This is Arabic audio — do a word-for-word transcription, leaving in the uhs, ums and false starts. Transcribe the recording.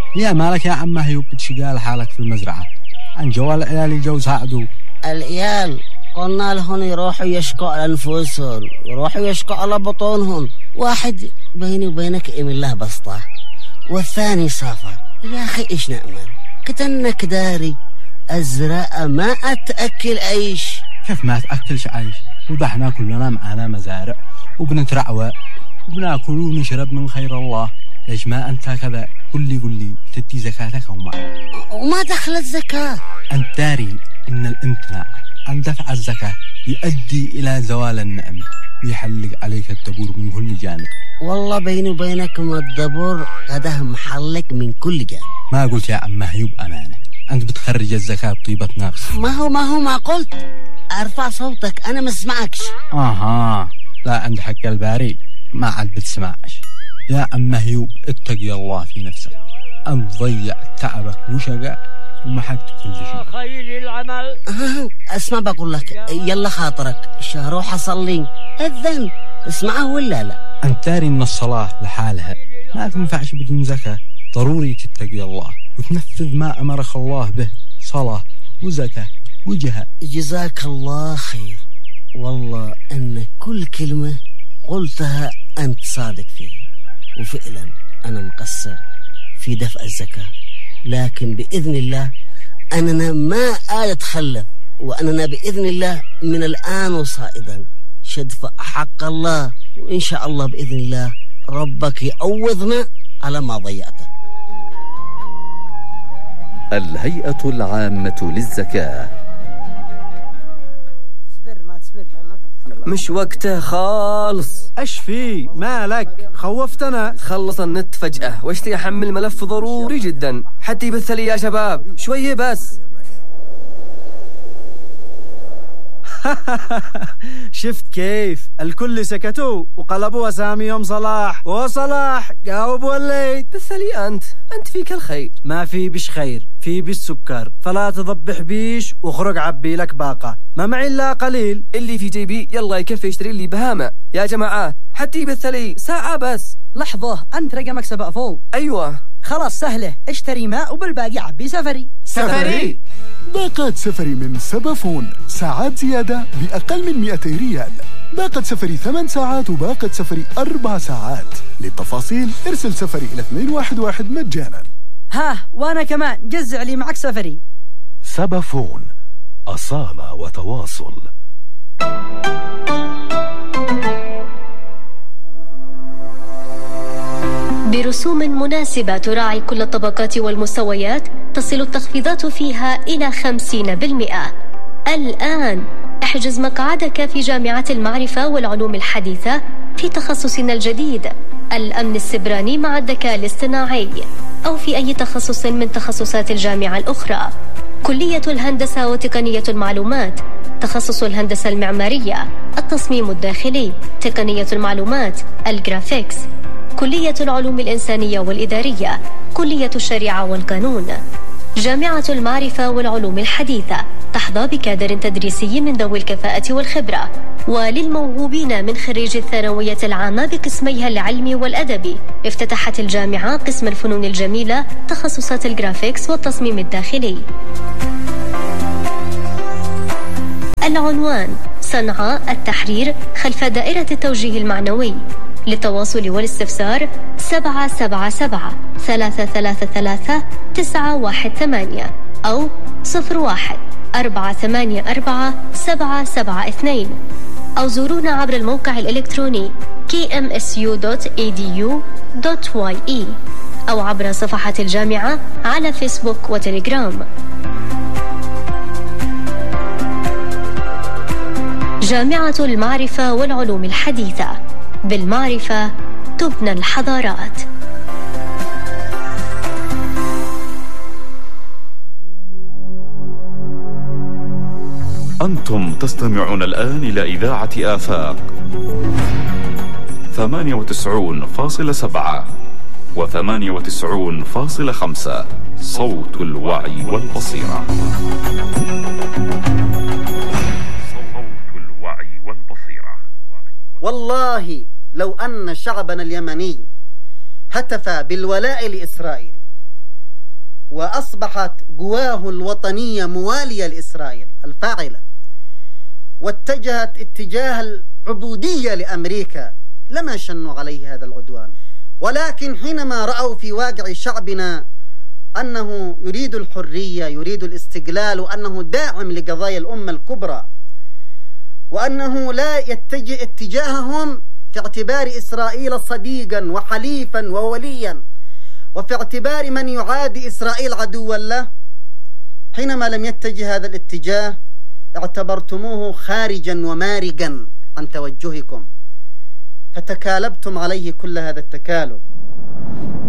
يا مالك يا عم هيوب بتشقال حالك في المزرعة عن جوال العيال يجوا يساعدوا العيال قلنا لهم يروحوا يشكوا على أنفسهم يروحوا يشكوا على بطونهم واحد بيني وبينك إم الله بسطة والثاني صافر يا أخي إيش نأمل كتنك داري الزراعة ما أتأكل عيش كيف ما تأكلش عيش وضحنا كلنا معنا مزارع وبنترعوى وبناكل ونشرب من خير الله ليش ما أنت كذا قل لي قل لي تدي زكاتك وما وما دخلت زكاة أنت داري إن الامتناع عن دفع الزكاة يؤدي إلى زوال النعمة ويحلق عليك الدبور من كل جانب والله بيني وبينكم الدبور هذا محلق من كل جانب ما قلت يا عم هيوب أمانة أنت بتخرج الزكاة بطيبة نفس ما هو ما هو ما قلت أرفع صوتك أنا ما اسمعكش آها لا عند حق الباري ما عاد بتسمعش يا عم هيوب اتقي الله في نفسك أنت ضيع تعبك وشقاء ومحقت كل شيء خير العمل اسمع بقول لك يلا خاطرك روح أصلي الذن اسمعه ولا لا أنت داري إن الصلاة لحالها ما تنفعش بدون زكاة ضروري تتقي الله وتنفذ ما أمرك الله به صلاة وزكاة وجهاد جزاك الله خير والله أن كل كلمة قلتها أنت صادق فيها وفعلا أنا مقصر في دفع الزكاة لكن بإذن الله أننا ما أتخلف وأننا بإذن الله من الآن وصائدا شدفع حق الله وإن شاء الله بإذن الله ربك يعوضنا على ما ضيعته. الهيئة العامة للزكاة. مش وقته خالص. ايش في مالك خوفتنا؟ خلص النت فجأة واشتري احمل ملف ضروري جدا حتى يبث لي يا شباب شوية بس. شفت كيف الكل سكتوا وقلبوا اساميهم صلاح وصلاح جاوب وليت. بث لي انت انت فيك الخير. ما في بش خير في بالسكر فلا تضبح بيش وخرج عبي لك باقة ما معي الا قليل اللي في جيبي يلا يكفي يشتري لي بهامة يا جماعة حتى يبث لي ساعة بس. لحظة أنت رقمك سبق فوق. أيوة خلاص سهلة اشتري ماء وبالباقي عبي سفري. سفري باقة سفري من سبافون ساعات زيادة بأقل من مئتي ريال. باقة سفري ثمان ساعات وباقة سفري أربع ساعات. للتفاصيل ارسل سفري إلى اثنين واحد واحد مجانا. ها وأنا كمان جزع لي معك سفري. سبافون أصالة وتواصل. برسوم مناسبة تراعي كل الطبقات والمستويات تصل التخفيضات فيها إلى خمسين بالمئة. الآن احجز مقعدك في جامعة المعرفة والعلوم الحديثة في تخصصنا الجديد الأمن السبراني مع الذكاء الاصطناعي أو في أي تخصص من تخصصات الجامعة الأخرى. كلية الهندسة وتقنية المعلومات، تخصص الهندسة المعمارية، التصميم الداخلي، تقنية المعلومات، الجرافيكس، كلية العلوم الإنسانية والإدارية، كلية الشريعة والقانون. جامعة المعرفة والعلوم الحديثة تحظى بكادر تدريسي من ذوي الكفاءة والخبرة. وللموهوبين من خريج الثانوية العامة بقسميها العلمي والأدبي افتتحت الجامعة قسم الفنون الجميلة تخصصات الجرافيكس والتصميم الداخلي. العنوان صنعاء التحرير خلف دائرة التوجيه المعنوي. للتواصل والاستفسار سبعة سبعة سبعة ثلاثة ثلاثة ثلاثة تسعة واحد ثمانية أو صفر واحد أربعة ثمانية أربعة سبعة سبعة اثنين أو زورونا عبر الموقع الإلكتروني كي إم إس يو دوت إي دي يو دوت واي إي أو عبر صفحة الجامعة على فيسبوك وتليجرام. جامعة المعرفة والعلوم الحديثة، بالمعرفة تبنى الحضارات. أنتم تستمعون الآن إلى إذاعة آفاق ثمانية وتسعون فاصلة سبعة وثمانية وتسعون فاصلة خمسة صوت الوعي والبصيرة. والله لو أن شعبنا اليمني هتف بالولاء لإسرائيل وأصبحت قواه الوطنية موالية لإسرائيل الفاعلة، واتجهت اتجاه العبودية لأمريكا، لما شنوا عليه هذا العدوان. ولكن حينما رأوا في واقع شعبنا أنه يريد الحرية، يريد الاستقلال، وأنه داعم لقضايا الأمة الكبرى، وأنه لا يتجه اتجاههم في اعتبار إسرائيل صديقا وحليفا ووليا، وفي اعتبار من يعادي إسرائيل عدوا له، حينما لم يتجه هذا الاتجاه اعتبرتموه خارجا ومارقا عن توجهكم، فتكالبتم عليه كل هذا التكالب.